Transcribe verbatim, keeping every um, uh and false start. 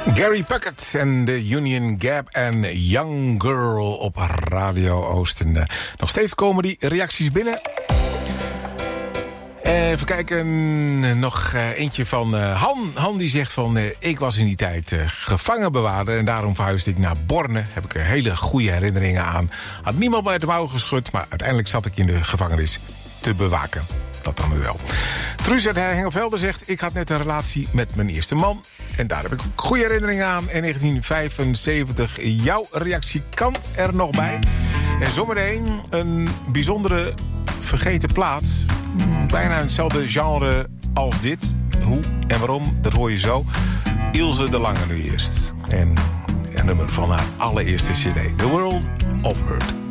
Gary Puckett en de Union Gap en Young Girl op Radio Oosten. Uh, nog steeds komen die reacties binnen. Even kijken, nog uh, eentje van uh, Han. Han die zegt van, uh, ik was in die tijd uh, gevangenbewaarder en daarom verhuisde ik naar Borne. Heb ik er hele goede herinneringen aan. Had niemand bij het mouw geschud, maar uiteindelijk zat ik in de gevangenis te bewaken. Dat dan weer wel. Truus uit Hengelvelde zegt, ik had net een relatie met mijn eerste man. En daar heb ik goede herinneringen aan. In negentien vijfenzeventig, jouw reactie kan er nog bij. En zometeen een bijzondere vergeten plaat. Bijna hetzelfde genre als dit. Hoe en waarom, dat hoor je zo. Ilse de Lange nu eerst. En een nummer van haar allereerste cd. The World of Hurt.